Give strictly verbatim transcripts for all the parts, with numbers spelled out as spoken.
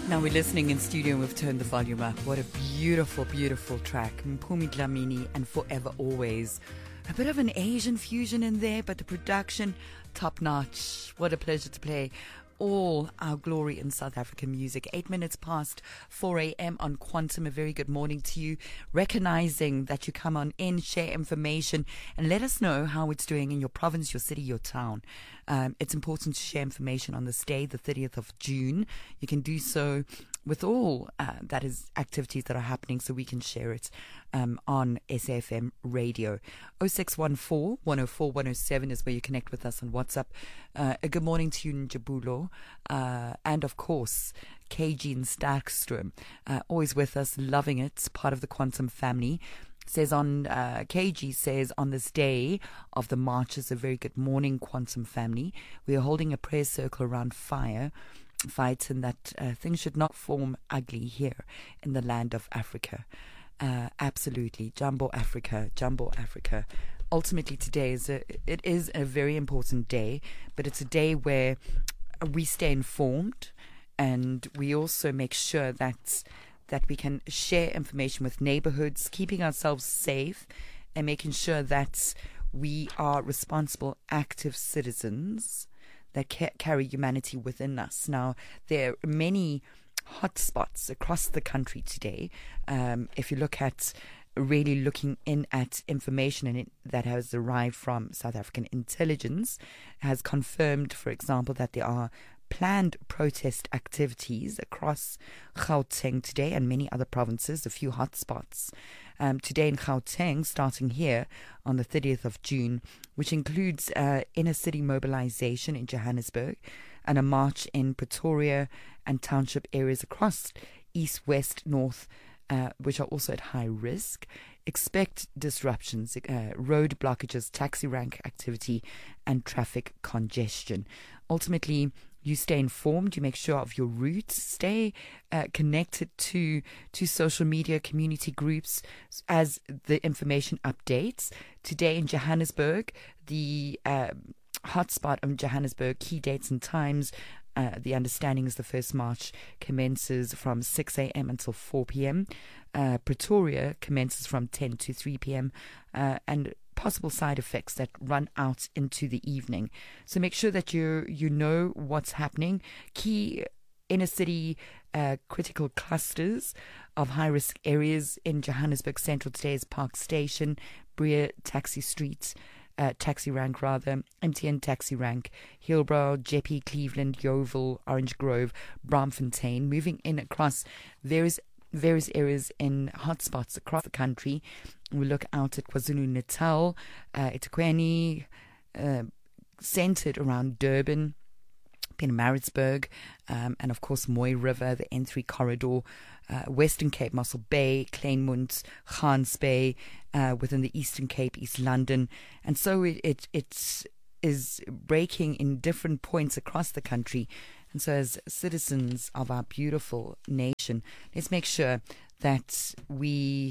Now we're listening in studio and we've turned the volume up. What a beautiful, beautiful track. Mpumi Dlamini and Forever Always. A bit of an Asian fusion in there, but the production, top notch. What a pleasure to play all our glory in South African music. Eight minutes past four a.m. on Quantum. A very good morning to you. Recognizing that you come on in, share information, and let us know how it's doing in your province, your city, your town. Um, it's important to share information on this day, the thirtieth of June. You can do so with all uh, that is activities that are happening, so we can share it um, on S A F M radio. oh six one four, one oh four, one oh seven is where you connect with us on WhatsApp. Uh, a good morning to you, Njabulo, uh, and of course K G in Starkstrom, uh, always with us, loving it, part of the Quantum family. Says on uh, K G says on this day of the marches, a very good morning, Quantum family. We are holding a prayer circle around fire, fighting that uh, things should not form ugly here in the land of Africa. Uh, absolutely, Jumbo Africa, Jumbo Africa. Ultimately, today is a it is a very important day, but it's a day where we stay informed, and we also make sure that. that we can share information with neighborhoods, keeping ourselves safe and making sure that we are responsible, active citizens that ca- carry humanity within us. Now, there are many hotspots across the country today. Um, if you look at really looking in at information in it that has arrived from South African intelligence, has confirmed, for example, that there are planned protest activities across Gauteng today and many other provinces, a few hotspots. Um, today in Gauteng, starting here on the thirtieth of June, which includes uh, inner city mobilization in Johannesburg and a march in Pretoria and township areas across east, west, north, uh, which are also at high risk. Expect disruptions, uh, road blockages, taxi rank activity, and traffic congestion. Ultimately, you stay informed, you make sure of your routes, stay uh, connected to to social media, community groups as the information updates. Today in Johannesburg, the uh, hotspot of Johannesburg, key dates and times, uh, the understanding is the first march commences from six a.m. until four p.m. Uh, Pretoria commences from ten to three p.m. Uh, and possible side effects that run out into the evening. So make sure that you you know what's happening. Key inner city uh, critical clusters of high risk areas in Johannesburg Central today is Park Station, Breer Taxi Street, uh, Taxi Rank rather, M T N Taxi Rank, Hillbrow, Jeppe, Cleveland, Yeoville, Orange Grove, Braamfontein. Moving in across various various areas in hotspots across the country. We look out at KwaZulu-Natal, uh, eThekwini, uh, centered around Durban, Pietermaritzburg, um, and of course Mooi River, the N three corridor, uh, Western Cape, Mossel Bay, Kleinmond, Gans Bay, uh, within the Eastern Cape, East London. And so it, it it's is breaking in different points across the country. And so as citizens of our beautiful nation, let's make sure that we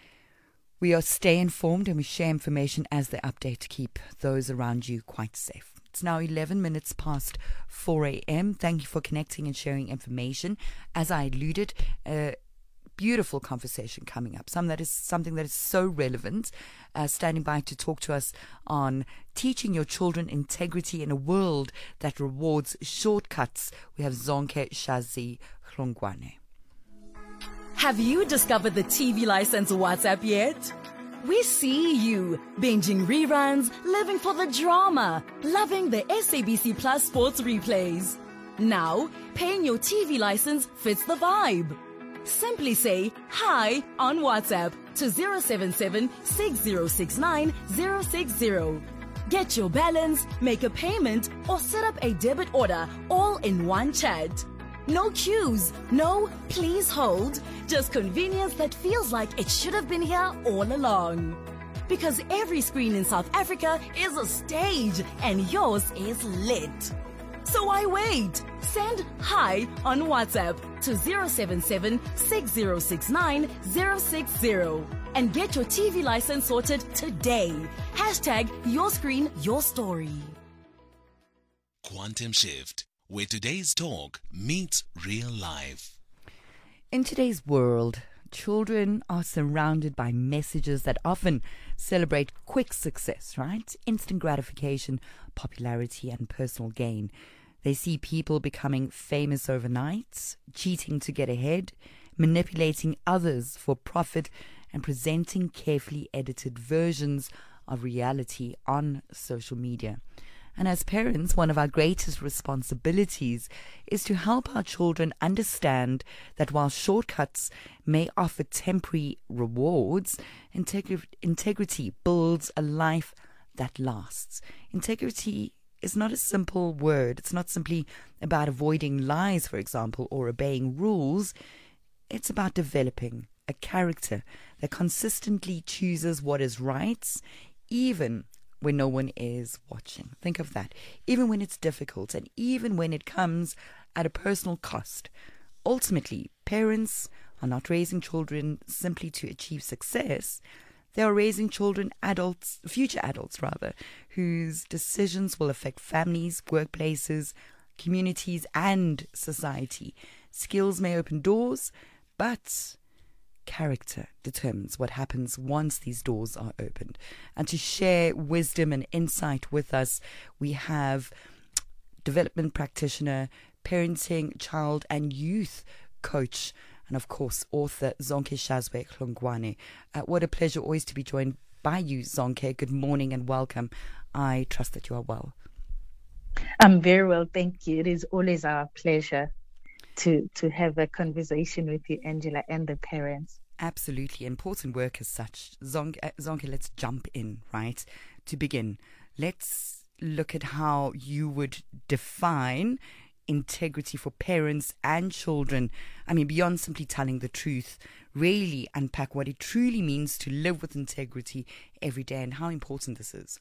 we are stay informed and we share information as they update to keep those around you quite safe. It's now eleven minutes past four a.m. Thank you for connecting and sharing information. As I alluded, uh, beautiful conversation coming up. Some that is something that is so relevant. Uh, standing by to talk to us on teaching your children integrity in a world that rewards shortcuts. We have Zonke Shazi Hlongwane. Have you discovered the T V license WhatsApp yet? We see you binging reruns, living for the drama, loving the S A B C Plus sports replays. Now, paying your T V license fits the vibe. Simply say hi on WhatsApp to zero seven seven, six zero six nine, zero six zero. Get your balance, make a payment, or set up a debit order all in one chat. No queues, no please hold, just convenience that feels like it should have been here all along. Because every screen in South Africa is a stage and yours is lit. So why wait? Send hi on WhatsApp to zero seven seven, six zero six nine, zero six zero and get your T V license sorted today. Hashtag your screen, your story. Quantum Shift, where today's talk meets real life. In today's world, children are surrounded by messages that often celebrate quick success, right? Instant gratification, popularity, and personal gain. They see people becoming famous overnight, cheating to get ahead, manipulating others for profit, and presenting carefully edited versions of reality on social media. And as parents, one of our greatest responsibilities is to help our children understand that while shortcuts may offer temporary rewards, integri- integrity builds a life that lasts. Integrity is not a simple word. It's not simply about avoiding lies, for example, or obeying rules. It's about developing a character that consistently chooses what is right, even when no one is watching. Think of that. Even when it's difficult and even when it comes at a personal cost. Ultimately, parents are not raising children simply to achieve success. They are raising children, adults, future adults rather, whose decisions will affect families, workplaces, communities, and society. Skills may open doors, but character determines what happens once these doors are opened. And to share wisdom and insight with us, we have development practitioner, parenting, child and youth coach, and of course author Zonke Shazwe Hlongwane. Uh, what a pleasure always to be joined by you, Zonke. Good morning and welcome. I trust that you are well. I'm very well, thank you. It is always our pleasure to to have a conversation with you, Angela, and the parents. Absolutely. Important work as such. Zonke, uh, Zonke, let's jump in, right? To begin, let's look at how you would define integrity for parents and children. I mean, beyond simply telling the truth, really unpack what it truly means to live with integrity every day and how important this is.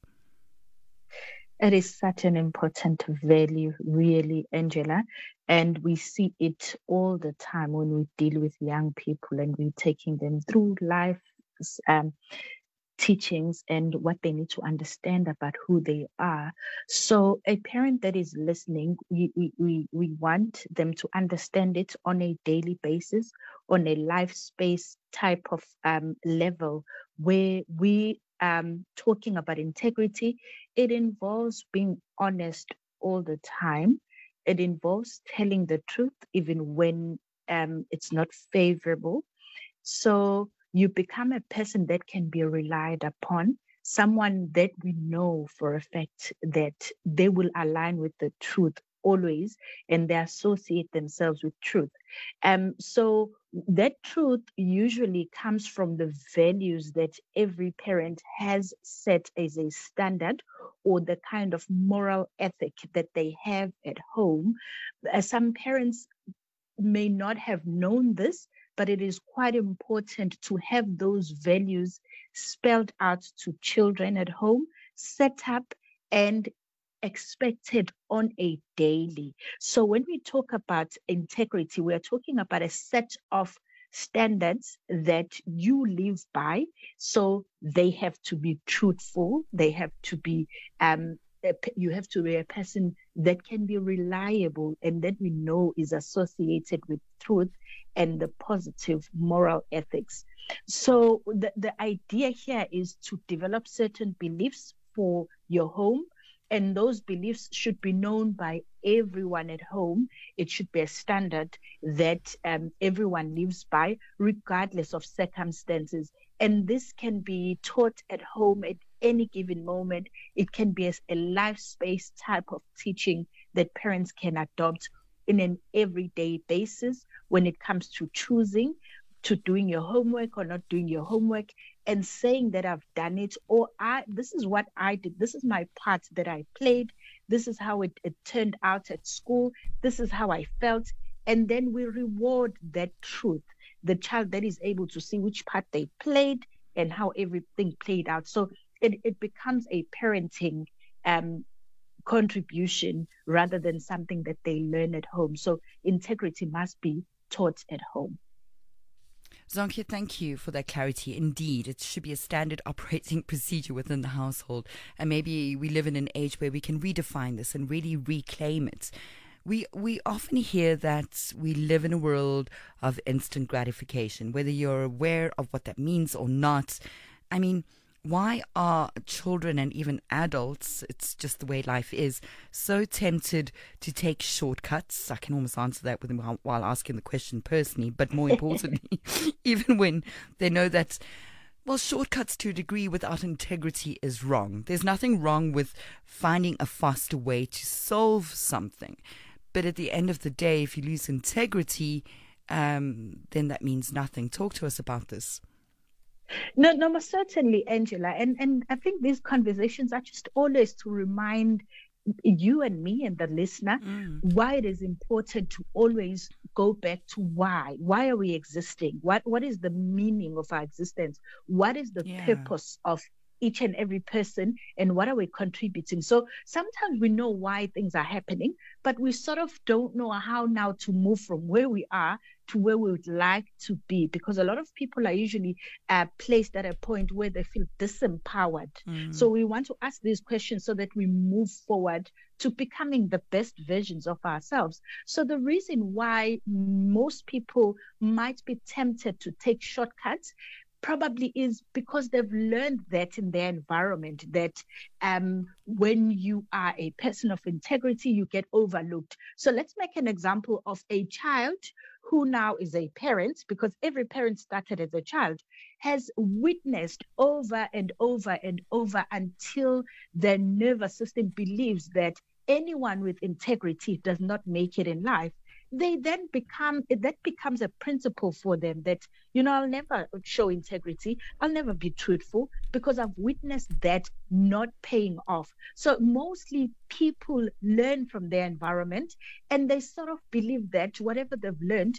It is such an important value, really, Angela. And we see it all the time when we deal with young people and we're taking them through life um, teachings and what they need to understand about who they are. So a parent that is listening, we, we, we, we want them to understand it on a daily basis, on a life space type of um, level, where we um talking about integrity. It involves being honest all the time. It involves telling the truth even when um it's not favorable. So you become a person that can be relied upon, someone that we know for a fact that they will align with the truth always, and they associate themselves with truth. Um, so that truth usually comes from the values that every parent has set as a standard, or the kind of moral ethic that they have at home. Uh, some parents may not have known this, but it is quite important to have those values spelled out to children at home, set up and expected on a daily. So when we talk about integrity, we are talking about a set of standards that you live by. So they have to be truthful. They have to be, um, you have to be a person that can be reliable and that we know is associated with truth and the positive moral ethics. So the, the idea here is to develop certain beliefs for your home, and those beliefs should be known by everyone at home. It should be a standard that um, everyone lives by, regardless of circumstances. And this can be taught at home at any given moment. It can be a, a life space type of teaching that parents can adopt in an everyday basis when it comes to choosing, to doing your homework or not doing your homework, and saying that I've done it, or I this is what I did, this is my part that I played, this is how it, it turned out at school, this is how I felt. And then we reward that truth, the child that is able to see which part they played and how everything played out. So it, it becomes a parenting um, contribution rather than something that they learn at home. So integrity must be taught at home. Zonke, thank you for that clarity. Indeed, it should be a standard operating procedure within the household. And maybe we live in an age where we can redefine this and really reclaim it. we we often hear that we live in a world of instant gratification, whether you're aware of what that means or not. I mean, why are children and even adults, it's just the way life is, so tempted to take shortcuts? I can almost answer that with them while, while asking the question personally, but more importantly, even when they know that, well, shortcuts to a degree without integrity is wrong. There's nothing wrong with finding a faster way to solve something. But at the end of the day, if you lose integrity, um, then that means nothing. Talk to us about this. No, no, most certainly, Angela. And and I think these conversations are just always to remind you and me and the listener mm. why it is important to always go back to why. Why are we existing? What what is the meaning of our existence? What is the yeah. purpose of each and every person, and what are we contributing? So sometimes we know why things are happening, but we sort of don't know how now to move from where we are to where we would like to be, because a lot of people are usually uh, placed at a point where they feel disempowered. Mm. So we want to ask these questions so that we move forward to becoming the best versions of ourselves. So the reason why most people might be tempted to take shortcuts probably is because they've learned that in their environment, that um, when you are a person of integrity, you get overlooked. So let's make an example of a child who now is a parent, because every parent started as a child, has witnessed over and over and over until their nervous system believes that anyone with integrity does not make it in life. They then become, that becomes a principle for them that, you know, I'll never show integrity. I'll never be truthful because I've witnessed that not paying off. So mostly people learn from their environment, and they sort of believe that whatever they've learned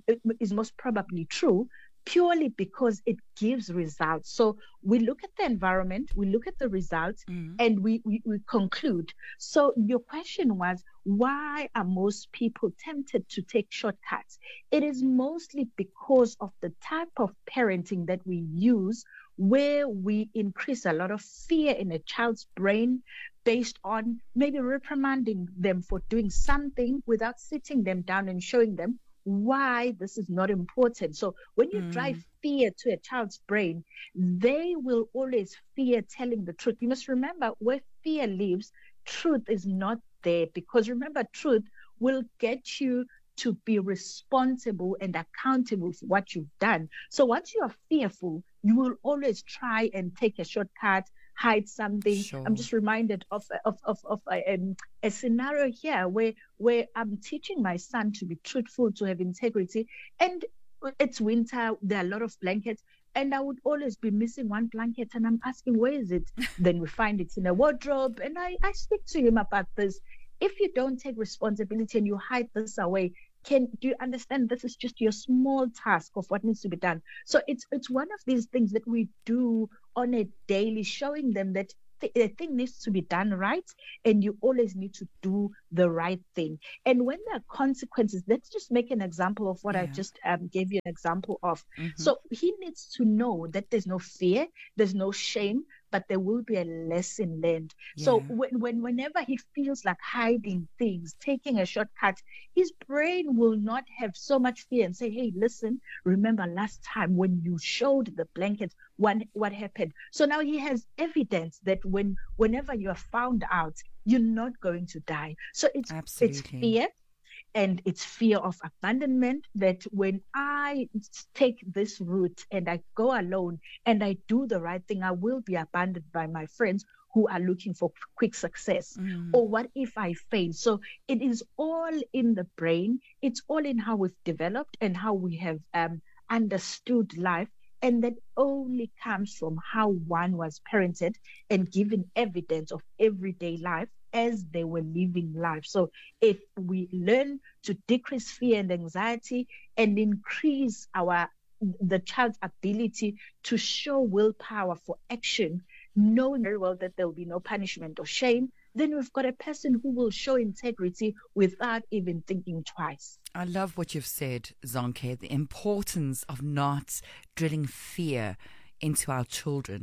is most probably true, purely because it gives results. So we look at the environment, we look at the results, mm-hmm. and we, we, we conclude. So your question was, why are most people tempted to take shortcuts? It is mostly because of the type of parenting that we use, where we increase a lot of fear in a child's brain based on maybe reprimanding them for doing something without sitting them down and showing them why this is not important. So when you mm. drive fear to a child's brain, they will always fear telling the truth. You must remember, where fear lives, truth is not there, because remember, truth will get you to be responsible and accountable for what you've done. So once you are fearful, you will always try and take a shortcut, hide something. Sure. I'm just reminded of of of, of a, um, a scenario here where where I'm teaching my son to be truthful, to have integrity, and it's winter. There are a lot of blankets, and I would always be missing one blanket, and I'm asking, where is it? Then we find it in a wardrobe, and I I speak to him about this. If you don't take responsibility and you hide this away, Can do you understand this is just your small task of what needs to be done? So it's it's one of these things that we do on a daily, showing them that th- the thing needs to be done right, and you always need to do the right thing. And when there are consequences, let's just make an example of what yeah. I just um, gave you an example of. Mm-hmm. So he needs to know that there's no fear, there's no shame, but there will be a lesson learned. Yeah. So when, when whenever he feels like hiding things, taking a shortcut, his brain will not have so much fear and say, hey, listen, remember last time when you showed the blanket, what, what happened? So now he has evidence that when whenever you are found out, you're not going to die. So it's Absolutely. it's fear. And it's fear of abandonment, that when I take this route and I go alone and I do the right thing, I will be abandoned by my friends who are looking for quick success. Mm. Or what if I fail? So it is all in the brain. It's all in how we've developed and how we have um, understood life. And that only comes from how one was parented and given evidence of everyday life as they were living life. So if we learn to decrease fear and anxiety and increase our the child's ability to show willpower for action, knowing very well that there will be no punishment or shame, then we've got a person who will show integrity without even thinking twice. I love what you've said, Zonke, the importance of not drilling fear into our children.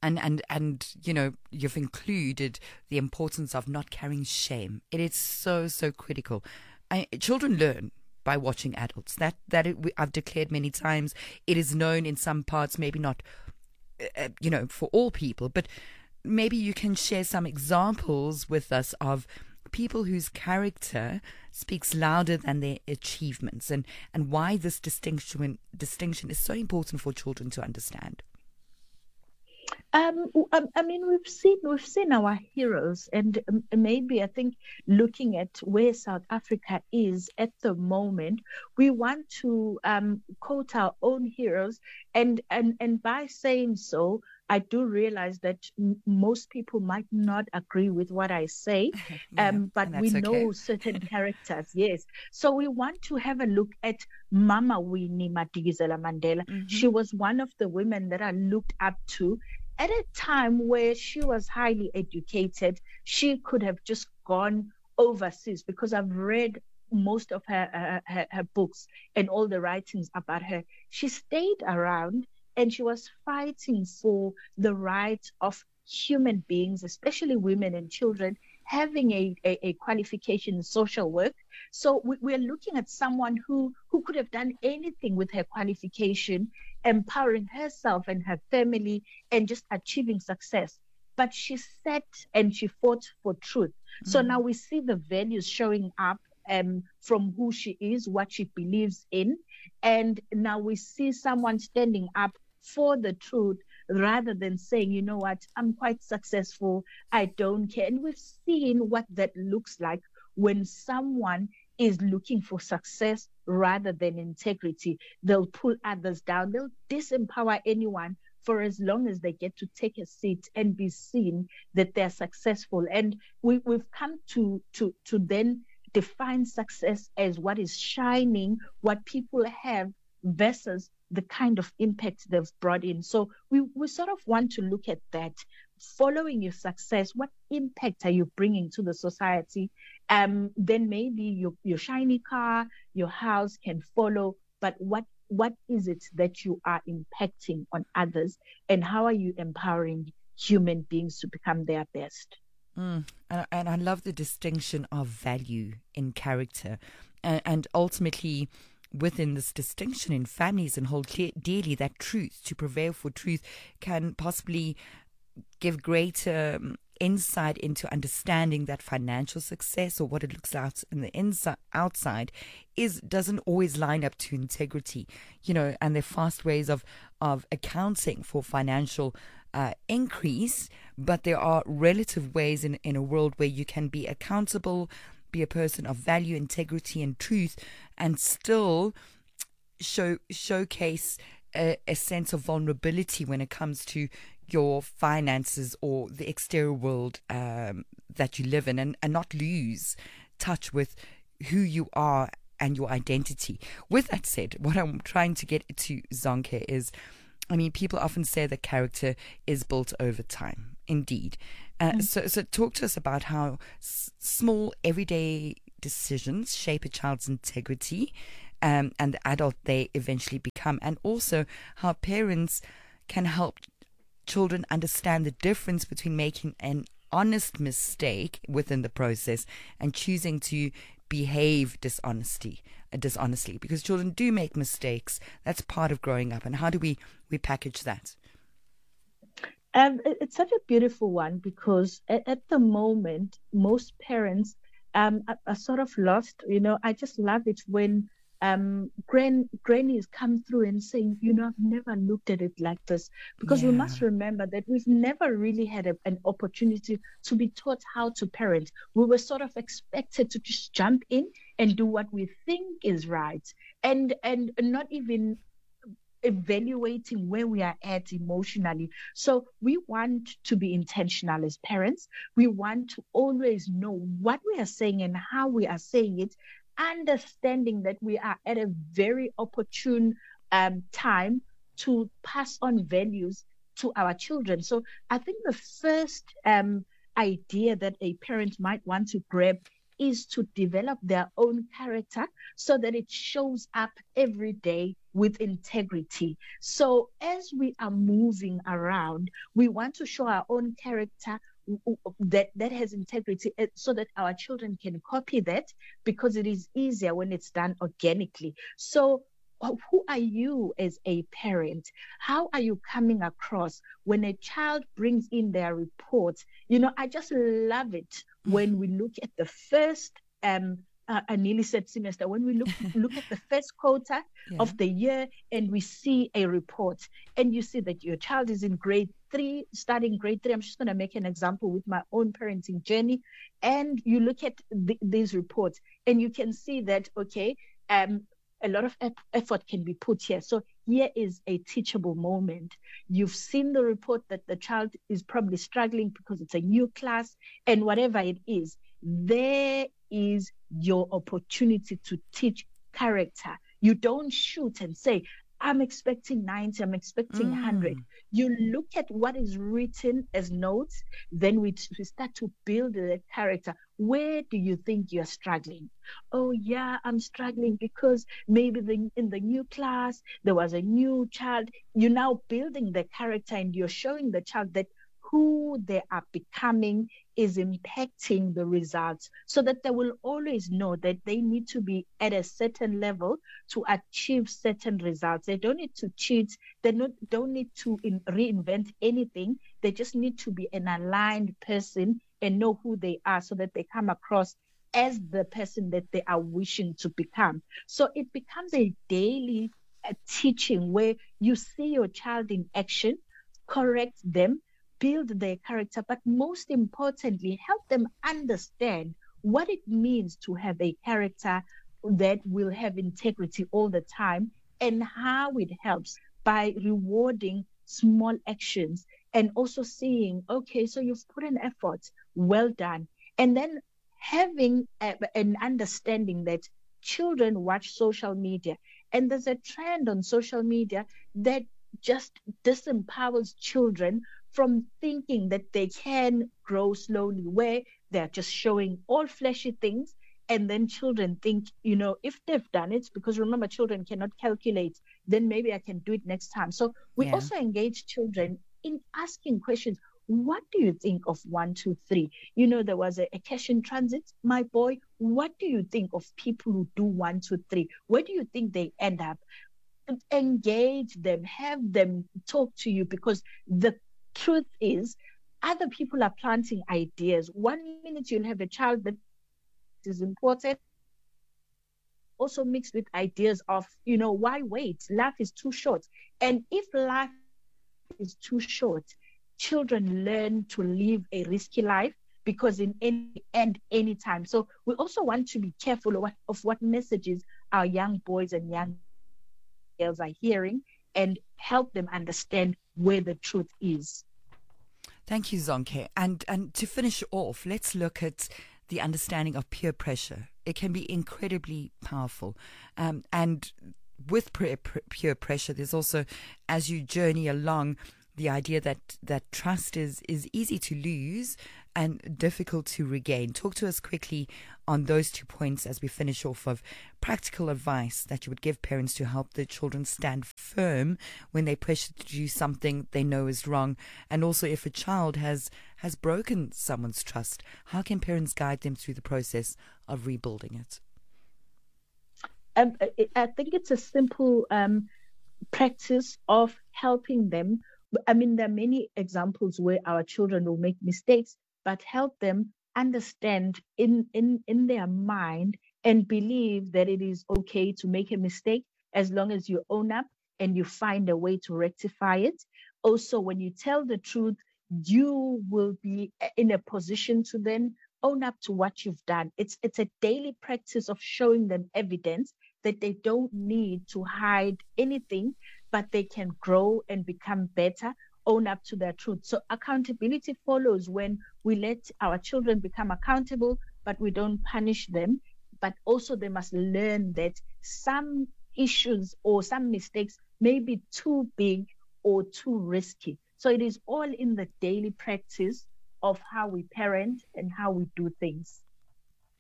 And, and, and, you know, you've included the importance of not carrying shame. It is so, so critical. I, children learn by watching adults. That, that it, I've declared many times. It is known in some parts, maybe not, uh, you know, for all people, but maybe you can share some examples with us of people whose character speaks louder than their achievements, and, and why this distinction distinction is so important for children to understand. Um, I mean, we've seen we've seen our heroes, and maybe I think looking at where South Africa is at the moment, we want to um, quote our own heroes, and and and by saying so, I do realize that m- most people might not agree with what I say, yeah, um, but we okay. know certain characters, yes. So we want to have a look at Mama Winnie Madikizela Mandela. Mm-hmm. She was one of the women that I looked up to at a time where she was highly educated. She could have just gone overseas, because I've read most of her, uh, her, her books and all the writings about her. She stayed around, and she was fighting for the rights of human beings, especially women and children, having a, a, a qualification in social work. So we, we're looking at someone who, who could have done anything with her qualification, empowering herself and her family and just achieving success. But she sat and she fought for truth. Mm-hmm. So now we see the values showing up um, from who she is, what she believes in. And now we see someone standing up for the truth rather than saying, you know what, I'm quite successful, I don't care. And we've seen what that looks like when someone is looking for success rather than integrity. They'll pull others down. They'll disempower anyone for as long as they get to take a seat and be seen that they're successful. And we, we've come to, to, to then define success as what is shining, what people have, versus the kind of impact they've brought in. So we, we sort of want to look at that. Following your success, what impact are you bringing to the society? Um, then maybe your, your shiny car, your house can follow, but what what is it that you are impacting on others, and how are you empowering human beings to become their best? Mm, and, and I love the distinction of value in character, and, and ultimately within this distinction in families, and hold clear, dearly that truth, to prevail for truth, can possibly give greater um, insight into understanding that financial success, or what it looks out in the inside outside, is doesn't always line up to integrity, you know, and there are fast ways of of accounting for financial uh, increase, but there are relative ways in in a world where you can be accountable, be a person of value, integrity, and truth, and still show showcase a, a sense of vulnerability when it comes to your finances or the exterior world um, that you live in, and, and not lose touch with who you are and your identity. With that said, what I'm trying to get to, Zonke, is, I mean, people often say that character is built over time. Indeed. Uh, mm. so, so talk to us about how s- small everyday decisions shape a child's integrity um, and the adult they eventually become, and also how parents can help children understand the difference between making an honest mistake within the process and choosing to behave dishonesty, uh, dishonestly, because children do make mistakes. That's part of growing up. And how do we, we package that? Um, it's such a beautiful one, because at, at the moment, most parents um, are, are sort of lost. You know, I just love it when um, gran- grannies come through and saying, you know, I've never looked at it like this. Because yeah. we must remember that we've never really had a, an opportunity to be taught how to parent. We were sort of expected to just jump in and do what we think is right, and and not even evaluating where we are at emotionally. So we want to be intentional as parents. We want to always know what we are saying and how we are saying it, understanding that we are at a very opportune um, time to pass on values to our children. So I think the first um, idea that a parent might want to grab is to develop their own character so that it shows up every day with integrity. So as we are moving around, we want to show our own character that that has integrity, so that our children can copy that, because it is easier when it's done organically. So who are you as a parent? How are you coming across when a child brings in their reports? You know, I just love it when we look at the first um uh, Anili said semester, when we look look at the first quarter yeah. of the year, and we see a report, and you see that your child is in grade three, starting grade three. I'm just going to make an example with my own parenting journey. And you look at the, these reports, and you can see that, okay, um, a lot of effort can be put here. So here is a teachable moment. You've seen the report that the child is probably struggling because it's a new class, and whatever it is, there is your opportunity to teach character. You don't shoot and say, I'm expecting ninety, I'm expecting mm. one hundred. You look at what is written as notes, then we, we start to build the character. Where do you think you're struggling? Oh, yeah, I'm struggling because maybe the, in the new class, there was a new child. You're now building the character, and you're showing the child that who they are becoming is impacting the results, so that they will always know that they need to be at a certain level to achieve certain results. They don't need to cheat. They not, don't need to in, reinvent anything. They just need to be an aligned person and know who they are, so that they come across as the person that they are wishing to become. So it becomes a daily uh, teaching where you see your child in action, correct them, build their character, but most importantly, help them understand what it means to have a character that will have integrity all the time, and how it helps by rewarding small actions, and also seeing, okay, so you've put an effort, well done. And then having a, an understanding that children watch social media, and there's a trend on social media that just disempowers children from thinking that they can grow slowly, where they're just showing all flashy things. And then children think, you know, if they've done it, because remember, children cannot calculate, then maybe I can do it next time. So we yeah. also engage children in asking questions. What do you think of one, two, three? You know, there was a, a cash in transit, my boy. What do you think of people who do one, two, three? Where do you think they end up? Engage them, have them talk to you, because the truth is, other people are planting ideas. One minute you'll have a child that is important, also mixed with ideas of, you know, why wait? Life is too short. And if life is too short, children learn to live a risky life, because in any end, any time. So we also want to be careful of what, of what messages our young boys and young girls are hearing, and help them understand where the truth is. Thank you, Zonke. And and to finish off, let's look at the understanding of peer pressure. It can be incredibly powerful. Um, and with peer, peer pressure, there's also, as you journey along, the idea that, that trust is, is easy to lose and difficult to regain. Talk to us quickly on those two points as we finish off, of practical advice that you would give parents to help their children stand firm when they're pressured to do something they know is wrong. And also, if a child has, has broken someone's trust, how can parents guide them through the process of rebuilding it? Um, I think it's a simple um, practice of helping them. I mean, there are many examples where our children will make mistakes, but help them understand in, in, in their mind and believe that it is okay to make a mistake, as long as you own up and you find a way to rectify it. Also, when you tell the truth, you will be in a position to then own up to what you've done. It's, it's a daily practice of showing them evidence that they don't need to hide anything, but they can grow and become better, own up to their truth. So accountability follows when we let our children become accountable, but we don't punish them. But also they must learn that some issues or some mistakes may be too big or too risky. So it is all in the daily practice of how we parent and how we do things.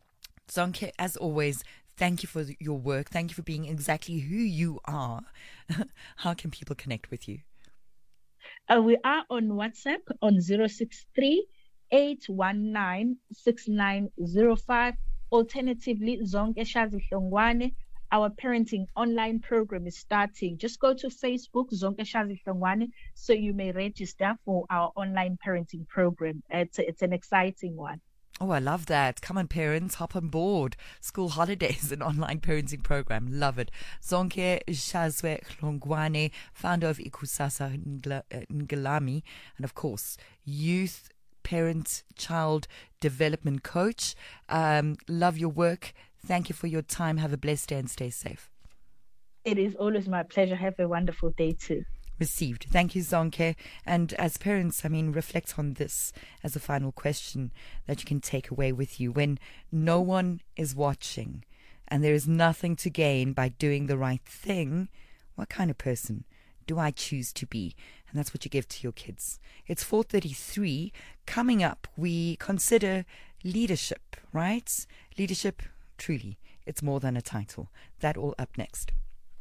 Zonke, as always, thank you for your work. Thank you for being exactly who you are. How can people connect with you? Uh, we are on WhatsApp on zero six three, eight one nine, six nine zero five. Alternatively, Zonke Shazi Hlongwane. Our parenting online program is starting. Just go to Facebook, Zonke Shazi Hlongwane, so you may register for our online parenting program. It's, it's an exciting one. Oh, I love that. Come on, parents, hop on board. School holidays, an online parenting program. Love it. Zonke Shazwe Hlongwane, founder of Ikusasa Ngalami, and of course, youth, parent, child development coach. Um, love your work. Thank you for your time. Have a blessed day and stay safe. It is always my pleasure. Have a wonderful day too. Received. Thank you, Zonke. And as parents, I mean, reflect on this as a final question that you can take away with you. When no one is watching and there is nothing to gain by doing the right thing, what kind of person do I choose to be? And that's what you give to your kids. It's four thirty-three. Coming up, we consider leadership, right? Leadership, truly, it's more than a title. That all up next.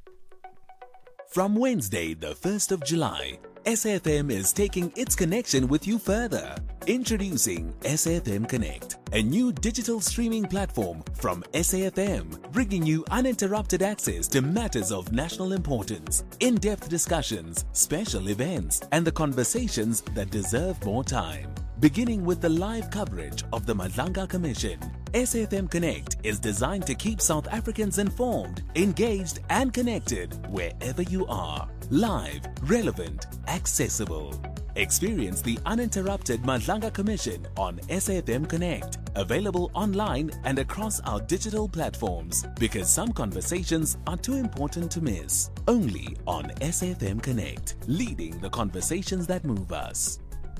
From Wednesday, the first of July, S A F M is taking its connection with you further. Introducing S A F M Connect, a new digital streaming platform from S A F M, bringing you uninterrupted access to matters of national importance, in-depth discussions, special events, and the conversations that deserve more time. Beginning with the live coverage of the Madlanga Commission, S A F M Connect is designed to keep South Africans informed, engaged, and connected wherever you are. Live, relevant, accessible. Experience the uninterrupted Madlanga Commission on S A F M Connect, available online and across our digital platforms, because some conversations are too important to miss. Only on S A F M Connect, leading the conversations that move us.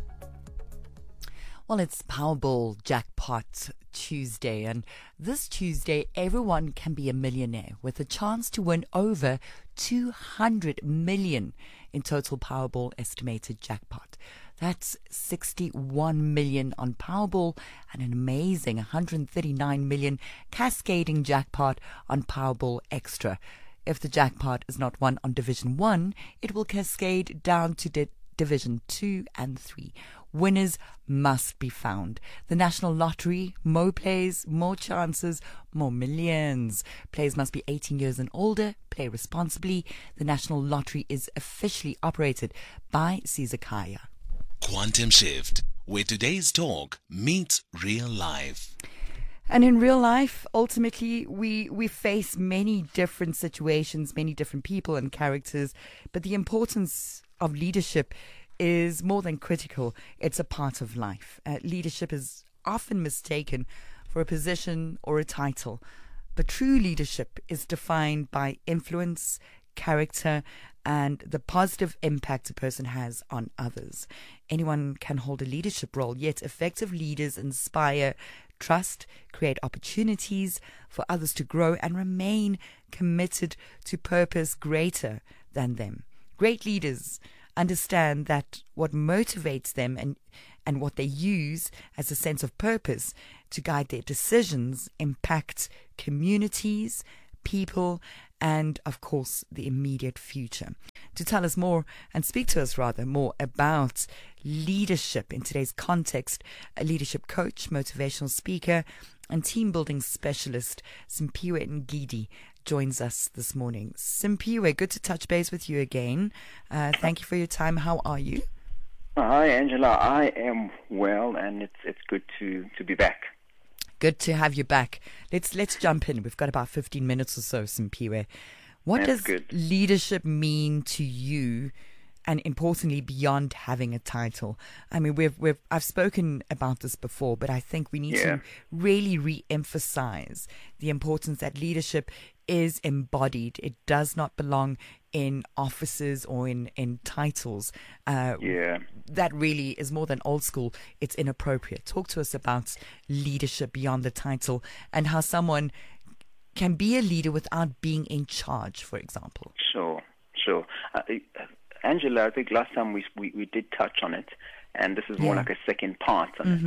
Well, it's Powerball Jackpot Tuesday, and this Tuesday, everyone can be a millionaire with a chance to win over two hundred million in total Powerball estimated jackpot. That's sixty-one million on Powerball and an amazing one hundred thirty-nine million cascading jackpot on Powerball Extra. If the jackpot is not won on Division one, it will cascade down to di- Division two and three. Winners must be found. The National Lottery, more plays, more chances, more millions. Players must be eighteen years and older, play responsibly. The National Lottery is officially operated by Caesar Khaya. Quantum Shift, where today's talk meets real life. And in real life, ultimately, we, we face many different situations, many different people and characters, but the importance of leadership is more than critical. It's a part of life. Uh, leadership is often mistaken for a position or a title, but true leadership is defined by influence, character, and the positive impact a person has on others. Anyone can hold a leadership role, yet effective leaders inspire trust, create opportunities for others to grow, and remain committed to purpose greater than them. Great leaders understand that what motivates them and and what they use as a sense of purpose to guide their decisions impact communities, people, and of course the immediate future. To tell us more and speak to us rather more about leadership in today's context, a leadership coach, motivational speaker, and team building specialist Simphiwe Ngidi joins us this morning. Simphiwe, good to touch base with you again. Uh, thank you for your time. How are you? Hi, Angela. I am well, and it's it's good to, to be back. Good to have you back. Let's let's jump in. We've got about fifteen minutes or so, Simphiwe. What That's does good. leadership mean to you? And importantly, beyond having a title. I mean, we've we've I've spoken about this before, but I think we need Yeah. to really re-emphasize the importance that leadership is embodied. It does not belong in offices or in in titles. Uh, Yeah. that really is more than old school. It's inappropriate. Talk to us about leadership beyond the title and how someone can be a leader without being in charge, for example. Sure, sure. Uh, uh, Angela, I think last time we, we we did touch on it, and this is more Yeah. like a second part on Mhm. it.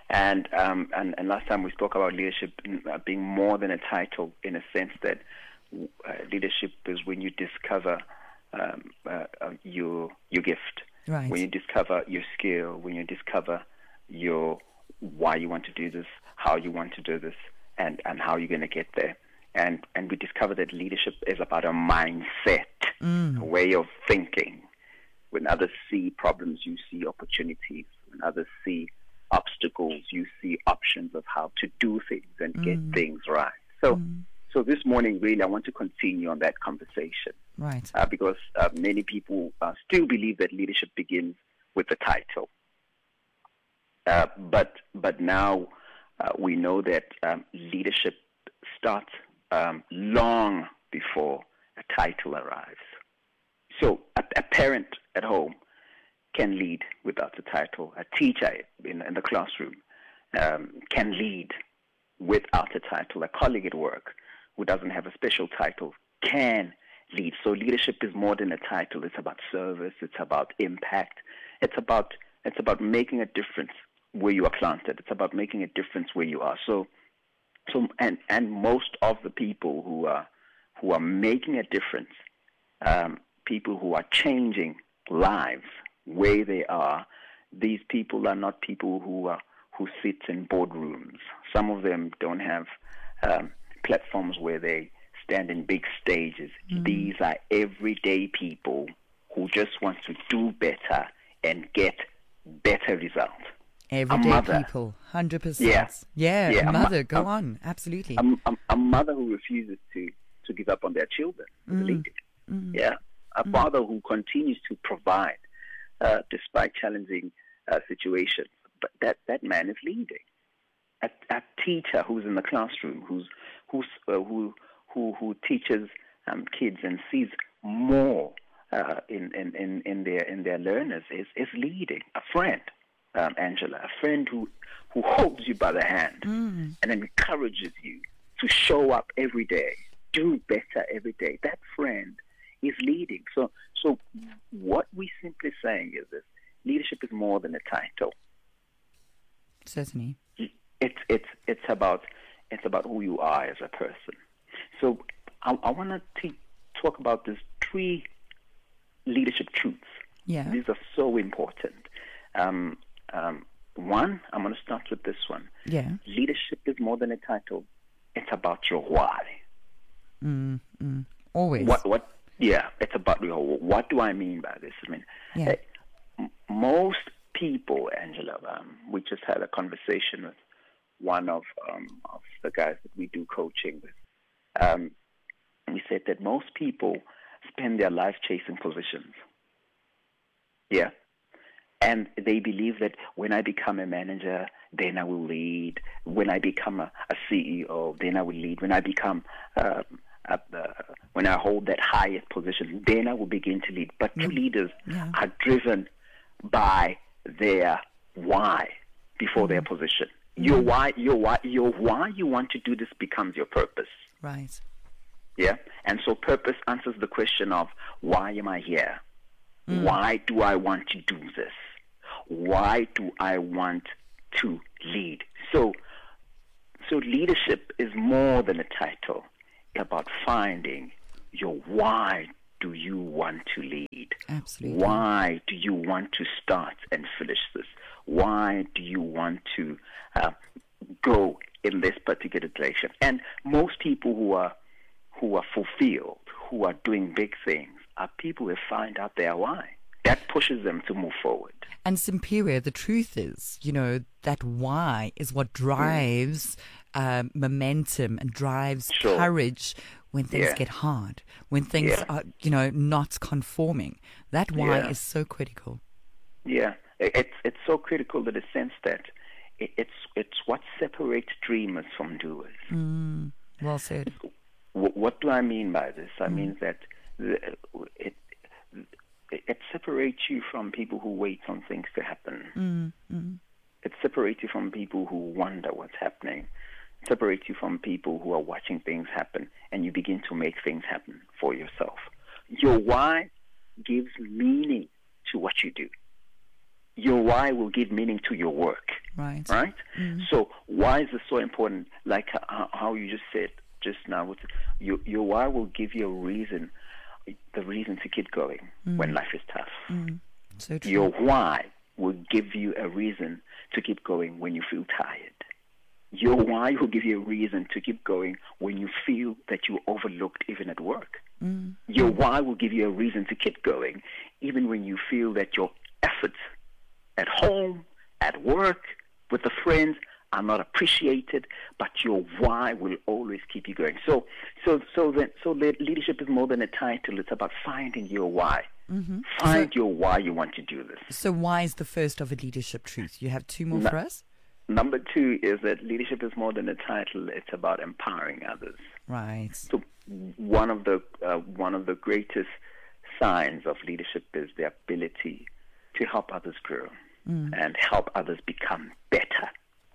And, um, and and last time we spoke about leadership being more than a title, in a sense that uh, leadership is when you discover um, uh, uh, your your gift, Right. when you discover your skill, when you discover your why you want to do this, how you want to do this, and, and how you're going to get there. And and we discover that leadership is about a mindset, Mm. a way of thinking. When others see problems, you see opportunities. When others see obstacles, you see options of how to do things and get Mm. things right. So, Mm. so this morning, really, I want to continue on that conversation Right. uh, because uh, many people uh, still believe that leadership begins with the title. Uh, but but now uh, we know that um, leadership starts um, long before a title arrives. So a, a parent at home can lead without a title. A teacher in, in the classroom um, can lead without a title. A colleague at work who doesn't have a special title can lead. So leadership is more than a title. It's about service. It's about impact. It's about it's about making a difference where you are planted. It's about making a difference where you are. So, so and and most of the people who are who are making a difference, um, people who are changing lives where they are, these people are not people who are who sit in boardrooms. Some of them don't have um, platforms where they stand in big stages. Mm. These are everyday people who just want to do better and get better results. Everyday mother. people, one hundred percent. Yeah. Yeah, Yeah, a a mo- mother, go a- on, absolutely. A, a, a mother who refuses to, to give up on their children, Mm. leading. Mm. Yeah, a Mm. father who continues to provide uh, despite challenging uh, situations. But that, that man is leading. A, a teacher who's in the classroom, who's who's uh, who who who teaches um, kids and sees more uh, in, in, in, in their in their learners is, is leading. A friend, um, Angela, a friend who who holds you by the hand Mm. and encourages you to show up every day, do better every day. That friend is leading. So, so what we're simply saying is this: leadership is more than a title. Certainly. It's it's it's about it's about who you are as a person. So, I, I want to talk about these three leadership truths. Yeah. These are so important. Um, um, one, I'm going to start with this one. Yeah. Leadership is more than a title. It's about your why. Mm. Mm. Always. What? What? Yeah, it's about your. What do I mean by this? I mean, Yeah. uh, m- most people, Angela. Um, we just had a conversation with one of um, of the guys that we do coaching with. Um, we said that most people spend their life chasing positions. Yeah. And they believe that when I become a manager, then I will lead. When I become a, a C E O, then I will lead. When I become, uh, uh, uh, when I hold that highest position, then I will begin to lead. But true Yeah. leaders Yeah. are driven by their why before their position. Your why, your why, your why you want to do this becomes your purpose. Right. Yeah, and so purpose answers the question of why am I here? Why do I want to do this? Why do I want to lead? So, so leadership is more than a title. It's about finding your why do you want to lead? Absolutely. Why do you want to start and finish this? Why do you want to uh, go in this particular direction? And most people who are who are fulfilled, who are doing big things, are people who find out their why. That pushes them to move forward. And Simpiwe, the truth is, you know, that why is what drives um, momentum and drives Sure. courage when things Yeah. get hard, when things Yeah. are, you know, not conforming. That why Yeah. is so critical. Yeah, It- it's it's so critical in the sense that it, it's it's what separates dreamers from doers. Mm, well said. W- What do I mean by this? I mean that the, it it separates you from people who wait on things to happen. Mm, mm, It separates you from people who wonder what's happening. It separates you from people who are watching things happen, and you begin to make things happen for yourself. Your why gives meaning to what you do. your why will give meaning to your work. Right. Right? Mm. So why is this so important? Like how, how you just said just now, with your, your why will give you a reason, the reason to keep going mm. when life is tough. Mm. So true. Your why will give you a reason to keep going when you feel tired. Your why will give you a reason to keep going when you feel that you're overlooked even at work. Mm. Your why will give you a reason to keep going even when you feel that your efforts at home, at work, with the friends are not appreciated, but your why will always keep you going. So, so, so, that, so leadership is more than a title. It's about finding your why. Mm-hmm. Find so, your why you want to do this. So, why is the first of a leadership truth? You have two more no, for us. Number two is that leadership is more than a title. It's about empowering others. Right. So, one of the uh, one of the greatest signs of leadership is the ability to help others grow mm. and help others become better.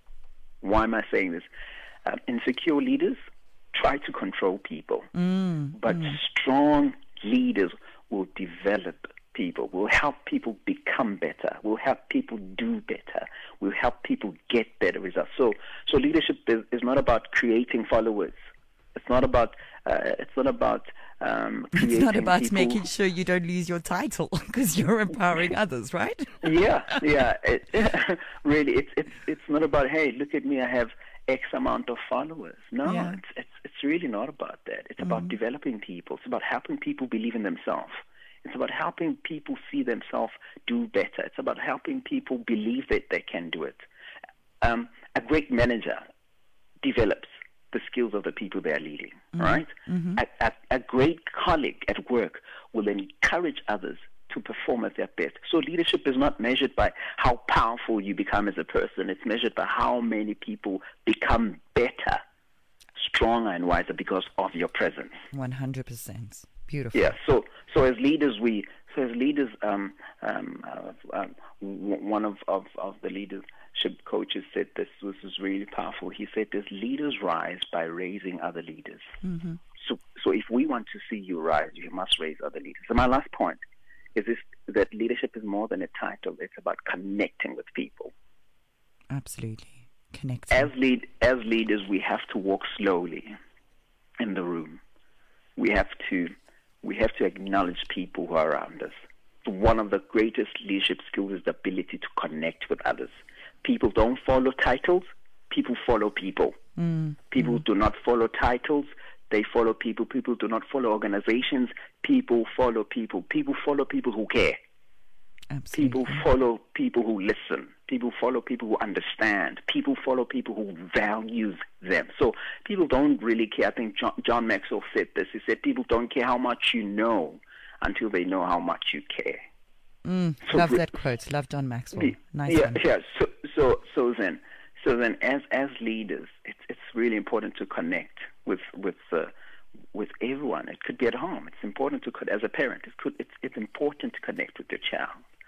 Why am I saying this? Um, insecure leaders try to control people, mm. but mm. strong leaders will develop people, will help people become better, will help people do better, will help people get better results. So, so leadership is, is not about creating followers. It's not about. Uh, it's not about. Um, creating it's not about people. making sure you don't lose your title because you're empowering others, right? yeah, yeah. It, really, it's it's it's not about, hey, look at me, I have X amount of followers. No, yeah. it's it's it's really not about that. It's mm-hmm. about developing people. It's about helping people believe in themselves. It's about helping people see themselves do better. It's about helping people believe that they can do it. Um, a great manager develops the skills of the people they are leading, mm-hmm. right? Mm-hmm. A, a, a great colleague at work will encourage others to perform at their best. So leadership is not measured by how powerful you become as a person. It's measured by how many people become better, stronger, and wiser because of your presence. one hundred percent. Beautiful. Yeah. So, so as leaders, we so as leaders, um, um, uh, um, one of, of, of the leadership coaches said this, this was really powerful. He said, "This leaders rise by raising other leaders." Mm-hmm. So, so if we want to see you rise, you must raise other leaders. So my last point is this: that leadership is more than a title. It's about connecting with people. Absolutely, connecting. As lead as leaders, we have to walk slowly in the room. We have to. We have to acknowledge people who are around us. One of the greatest leadership skills is the ability to connect with others. People don't follow titles. People follow people. Mm. People mm. do not follow titles. They follow people. People do not follow organizations. People follow people. People follow people who care. Absolutely. People follow people who listen. People follow people who understand. People follow people who values them. So people don't really care. I think John, John Maxwell said this. He said people don't care how much you know until they know how much you care. Mm, so love re- that quote. Love John Maxwell. Nice yeah, one. Yeah. So so so then so then as as leaders, it's it's really important to connect with with uh, with everyone. It could be at home. It's important to as a parent. It could it's it's important to connect with your child.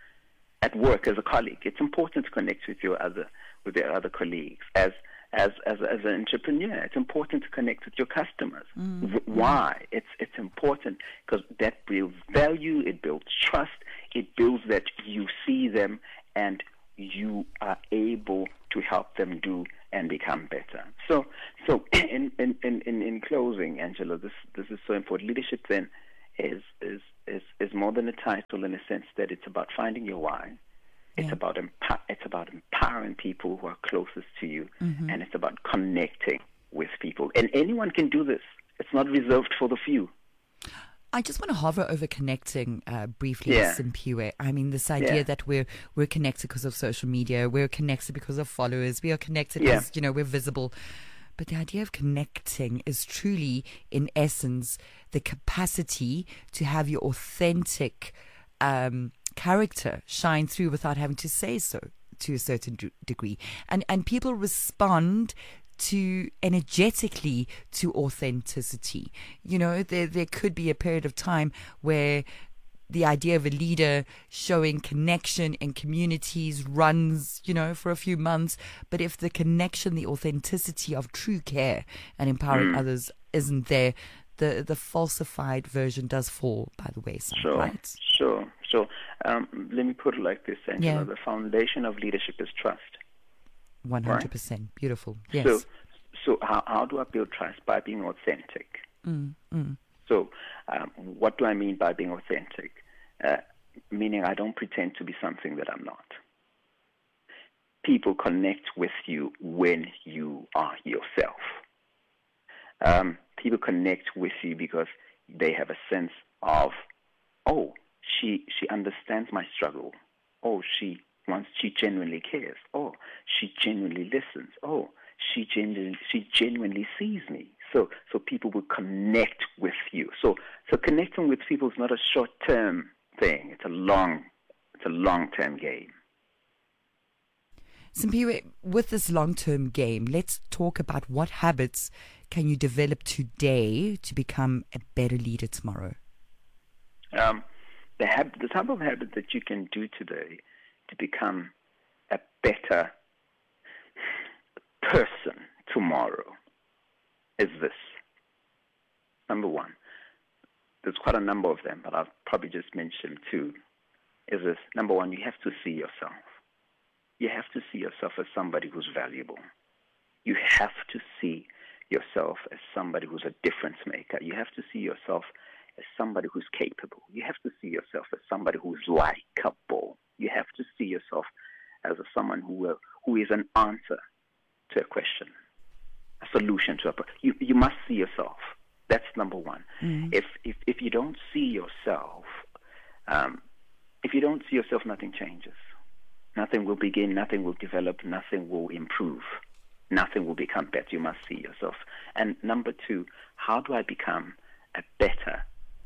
At work, as a colleague, it's important to connect with your other with your other colleagues. As as as as an entrepreneur, it's important to connect with your customers. Mm. Why? It's it's important because that builds value. It builds trust. It builds that you see them and you are able to help them do and become better. So so in in in in closing, Angela, this this is so important. Leadership then is is is is more than a title in a sense that it's about finding your why. It's yeah. about empo- it's about empowering people who are closest to you, mm-hmm. and it's about connecting with people. And anyone can do this. It's not reserved for the few. I just want to hover over connecting uh, briefly, Yeah. Simpiwe. I mean, this idea Yeah. that we're we're connected because of social media, we're connected because of followers, we are connected Yeah. because, you know, we're visible. But the idea of connecting is truly, in essence, the capacity to have your authentic um, character shine through without having to say so to a certain d- degree. And and people respond to energetically to authenticity. You know, there there could be a period of time where the idea of a leader showing connection in communities runs, you know, for a few months. But if the connection, the authenticity of true care and empowering Mm. others isn't there, the, the falsified version does fall by the wayside, Sure, right? sure. So um, let me put it like this, Angela. Yeah. The foundation of leadership is trust. one hundred percent. Right? Beautiful. Yes. So, so how, how do I build trust? By being authentic. Mm, mm. So um, what do I mean by being authentic? Uh, meaning I don't pretend to be something that I'm not. People connect with you when you are yourself. Um, people connect with you because they have a sense of, oh, she she understands my struggle. Oh, she wants, she genuinely cares. Oh, she genuinely listens. Oh, she genuinely she genuinely sees me. So so people will connect with you. So so connecting with people is not a short term thing. It's a long it's a long term game. Simpiwe, with this long-term game, let's talk about what habits can you develop today to become a better leader tomorrow? Um, the, hab- the type of habit that you can do today to become a better person tomorrow is this. Number one, there's quite a number of them, but I'll probably just mention two, is this. Number one, you have to see yourself. You have to see yourself as somebody who's valuable. You have to see yourself as somebody who's a difference maker. You have to see yourself as somebody who's capable. You have to see yourself as somebody who's likable. You have to see yourself as a, someone who will, who is an answer to a question, a solution to a problem. You you must see yourself. That's number one. Mm-hmm. If if if you don't see yourself, um, if you don't see yourself, nothing changes. Nothing will begin, nothing will develop, nothing will improve, nothing will become better. You must see yourself. And number two, how do I become a better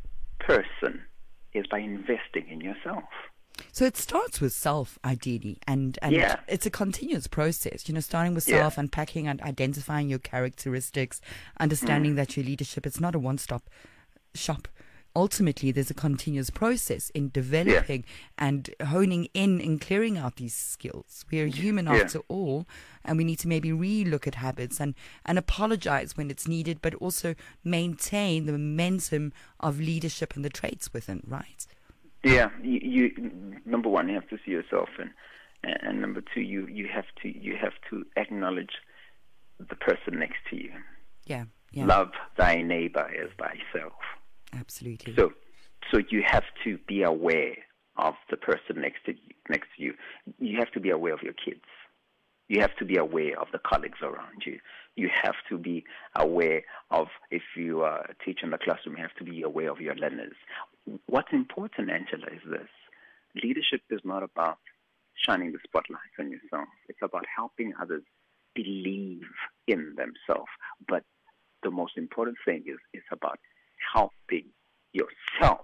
person is by investing in yourself. So it starts with self, ideally, and, and yeah. it's a continuous process, you know, starting with yeah. self, unpacking and identifying your characteristics, understanding mm. that your leadership, it's not a one-stop shop. Ultimately, there's a continuous process in developing yeah. and honing in and clearing out these skills. We are human yeah. after all, and we need to maybe re-look at habits and, and apologize when it's needed, but also maintain the momentum of leadership and the traits within, right? Yeah, you, you number one, you have to see yourself, and and number two, you, you have to you have to acknowledge the person next to you. Yeah, yeah. Love thy neighbor as thyself. Absolutely. So, so you have to be aware of the person next to you, next to you. You have to be aware of your kids. You have to be aware of the colleagues around you. You have to be aware of, if you uh, teach in the classroom, you have to be aware of your learners. What's important, Angela, is this. Leadership is not about shining the spotlight on yourself. It's about helping others believe in themselves. But the most important thing is it's about helping yourself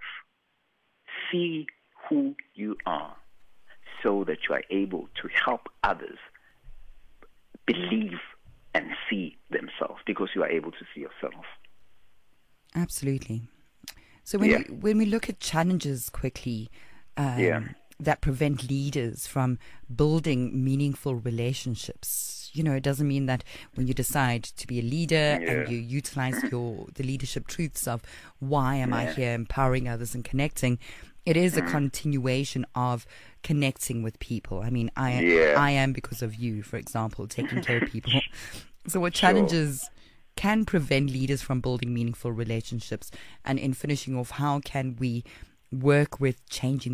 see who you are so that you are able to help others believe and see themselves, because you are able to see yourself. Absolutely. So when, yeah. we, when we look at challenges quickly um, yeah. that prevent leaders from building meaningful relationships, you know, it doesn't mean that when you decide to be a leader yeah. and you utilize your the leadership truths of why am yeah. I here, empowering others and connecting, it is mm. a continuation of connecting with people. I mean, I yeah. I am because of you, for example, taking care of people. So what challenges sure. can prevent leaders from building meaningful relationships? And in finishing off, how can we work with changing